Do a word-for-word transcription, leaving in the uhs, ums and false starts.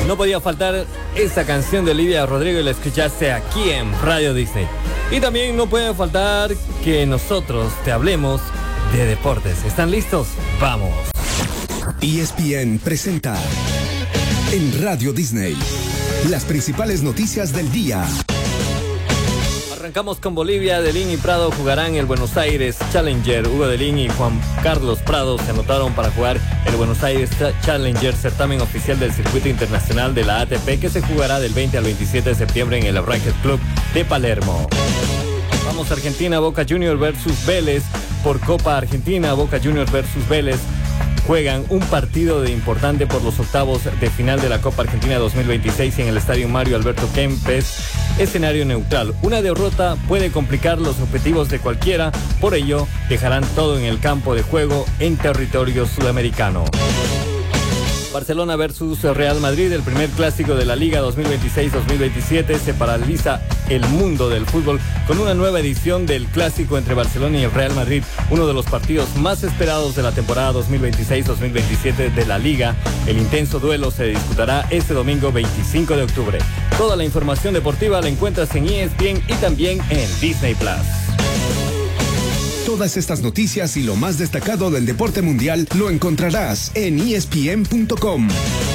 No podía faltar esta canción de Olivia Rodrigo y la escuchaste aquí en Radio Disney. Y también no puede faltar que nosotros te hablemos de deportes. ¿Están listos? ¡Vamos! E S P N presenta en Radio Disney las principales noticias del día. Arrancamos con Bolivia. Delín y Prado jugarán el Buenos Aires Challenger. Hugo Delín y Juan Carlos Prado se anotaron para jugar el Buenos Aires Challenger, certamen oficial del circuito internacional de la A T P, que se jugará del veinte al veintisiete de septiembre en el Racket Club de Palermo. Vamos a Argentina. Boca Juniors versus Vélez por Copa Argentina. Boca Juniors versus Vélez juegan un partido de importante por los octavos de final de la Copa Argentina dos mil veintiséis en el Estadio Mario Alberto Kempes, escenario neutral. Una derrota puede complicar los objetivos de cualquiera, por ello dejarán todo en el campo de juego en territorio sudamericano. Barcelona versus Real Madrid, el primer clásico de la Liga dos mil veintiséis dos mil veintisiete. Se paraliza el mundo del fútbol con una nueva edición del clásico entre Barcelona y el Real Madrid, uno de los partidos más esperados de la temporada dos mil veintiséis dos mil veintisiete de la Liga. El intenso duelo se disputará este domingo veinticinco de octubre. Toda la información deportiva la encuentras en E S P N y también en Disney Plus. Todas estas noticias y lo más destacado del deporte mundial lo encontrarás en E S P N punto com.